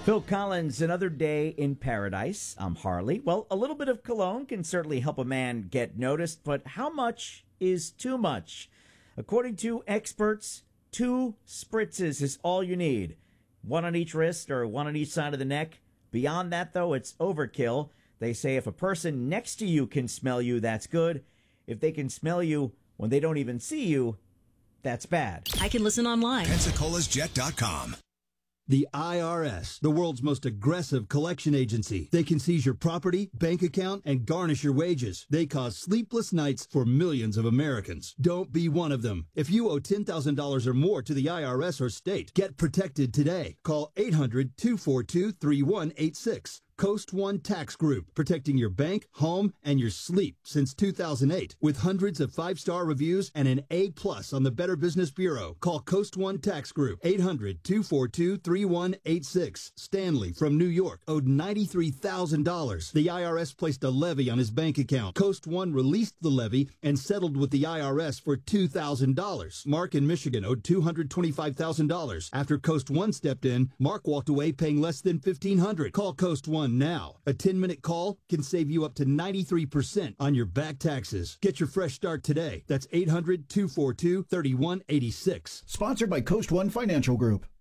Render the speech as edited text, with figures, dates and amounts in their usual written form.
Phil Collins, Another Day in Paradise. I'm Harley. Well, a little bit of cologne can certainly help a man get noticed, but how much is too much? According to experts, 2 spritzes is all you need. 1 on each wrist or 1 on each side of the neck. Beyond that, though, it's overkill. They say if a person next to you can smell you, that's good. If they can smell you when they don't even see you, that's bad. I can listen online. PensacolaJet.com. The IRS, the world's most aggressive collection agency. They can seize your property, bank account, and garnish your wages. They cause sleepless nights for millions of Americans. Don't be one of them. If you owe $10,000 or more to the IRS or state, get protected today. Call 800-242-3186. Coast One Tax Group, protecting your bank, home, and your sleep since 2008. With hundreds of 5-star reviews and an A+ on the Better Business Bureau. Call Coast One Tax Group, 800-242-3186. Stanley from New York owed $93,000. The IRS placed a levy on his bank account. Coast One released the levy and settled with the IRS for $2,000. Mark in Michigan owed $225,000. After Coast One stepped in, Mark walked away paying less than $1,500. Call Coast One now. A 10-minute call can save you up to 93% on your back taxes. Get your fresh start today. That's 800-242-3186. Sponsored by Coast One Financial Group.